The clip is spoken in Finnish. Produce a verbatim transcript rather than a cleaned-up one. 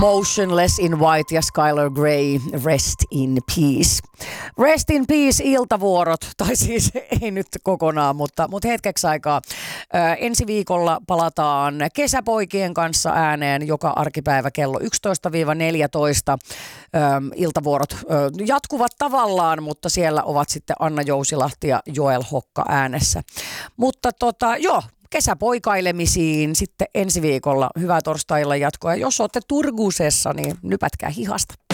Motionless in White ja Skylar Grey, Rest in Peace. Rest in Peace iltavuorot, tai siis ei nyt kokonaan, mutta, mutta hetkeksi aikaa. Ö, ensi viikolla palataan kesäpoikien kanssa ääneen joka arkipäivä kello yksitoista neljätoista. Ö, iltavuorot ö, jatkuvat tavallaan, mutta siellä ovat sitten Anna Jousilahti ja Joel Hokka äänessä. Mutta tota, joo. Kesäpoikailemisiin sitten ensi viikolla. Hyvää torstailla jatkoa. Ja jos olette Turgusessa, niin nypätkää hihasta.